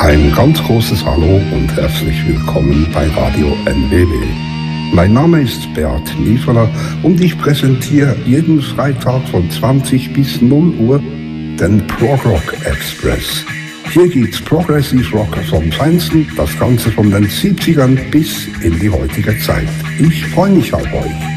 Ein ganz großes Hallo und herzlich willkommen bei Radio NWW. Mein Name ist Beat Niefeler und ich präsentiere jeden Freitag von 20 bis 0 Uhr den Prog Rock Express. Hier gibt's Progressive Rock vom Feinsten, das Ganze von den 70ern bis in die heutige Zeit. Ich freue mich auf euch.